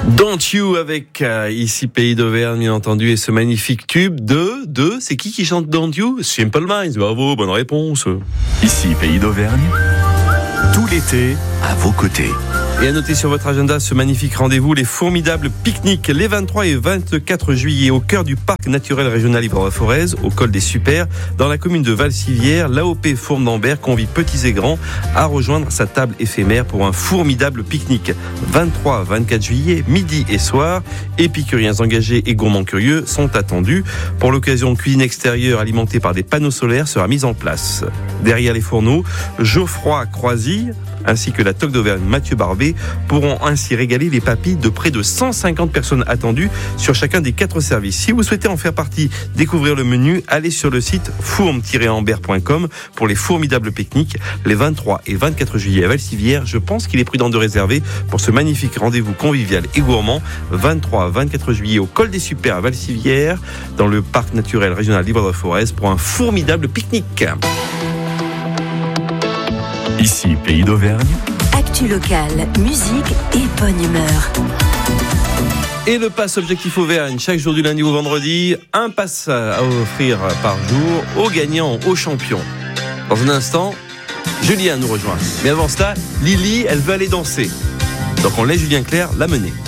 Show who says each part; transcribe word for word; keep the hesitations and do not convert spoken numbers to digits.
Speaker 1: Don't You avec euh, ici Pays d'Auvergne, bien entendu, et ce magnifique tube de, de, c'est qui qui chante Don't You? Simple Minds, bravo, bonne réponse.
Speaker 2: Ici Pays d'Auvergne, tout l'été à vos côtés.
Speaker 1: Et à noter sur votre agenda ce magnifique rendez-vous, les formidables pique-niques les vingt-trois et vingt-quatre juillet au cœur du parc naturel régional Livre-Forez, au col des Supers, dans la commune de Valcivière. L'A O P Fourme d'Ambert convie petits et grands à rejoindre sa table éphémère pour un formidable pique-nique. vingt-trois vingt-quatre juillet, midi et soir. Épicuriens engagés et gourmands curieux sont attendus. Pour l'occasion, cuisine extérieure alimentée par des panneaux solaires sera mise en place. Derrière les fourneaux, Geoffroy Croisy ainsi que la toque d'Auvergne Mathieu Barbet pourront ainsi régaler les papilles de près de cent cinquante personnes attendues sur chacun des quatre services. Si vous souhaitez en faire partie, découvrir le menu, allez sur le site fourme tiret ambert point com pour les formidables pique-niques les vingt-trois et vingt-quatre juillet à Valcivière. Je pense qu'il est prudent de réserver pour ce magnifique rendez-vous convivial et gourmand. vingt-trois vingt-quatre juillet au col des Supers à Valcivière, dans le parc naturel régional Livre-Forez pour un formidable pique-nique.
Speaker 2: Ici Pays d'Auvergne.
Speaker 3: Actu locale, musique et bonne humeur.
Speaker 1: Et le pass Objectif Auvergne, chaque jour du lundi au vendredi, un pass à offrir par jour aux gagnants, aux champions. Dans un instant, Julien nous rejoint. Mais avant cela, Lily, elle veut aller danser. Donc on laisse Julien Clerc la mener.